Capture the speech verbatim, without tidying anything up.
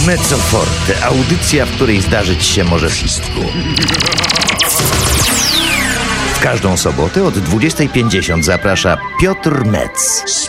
Mezzo Forte, audycja, w której zdarzyć się może wszystko. W każdą sobotę od dwudziestej pięćdziesiąt zaprasza Piotr Metz.